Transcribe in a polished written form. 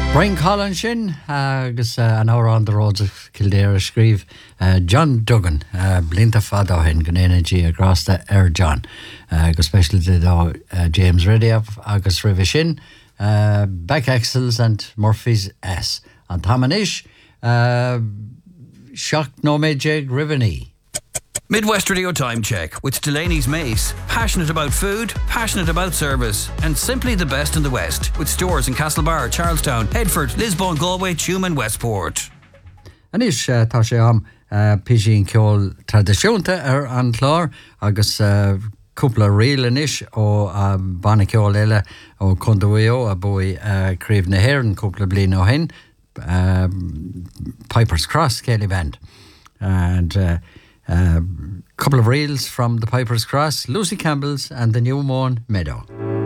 Brian Collins sin agus an hour on the roads of Kildare scríb John Duggan blinta fada hen gan energy across the John agus special did James Reddy agus river sin back axles and Murphy's S and Tamanish shock no majig Riveni. Midwest Radio Time Check with Delaney's Mace. Passionate about food, passionate about service, and simply the best in the West. With stores in Castlebar, Charlestown, Headford, Lisbon, Galway, Tuam and Westport. Anis tá sé am pidgin ceol tradiisiúnta an chlár agus cúpla rialanis ó banna ceol eile ó Conduio a bui críomh na Héireann cúpla bliain ó hin Piper's Cross Kelly Band and couple of reels from the Piper's Cross, Lucy Campbell's and the New Moon Meadow.